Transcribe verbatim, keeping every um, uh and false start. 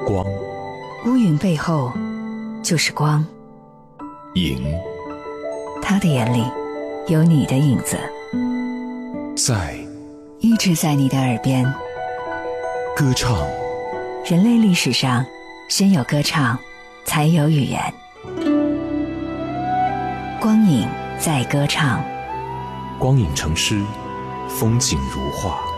光， 乌云背后就是光。 影， 他的眼里有你的影子， 在一直在你的耳边。 歌唱， 人类历史上先有歌唱，才有语言。光影在歌唱， 光影成诗，风景如画。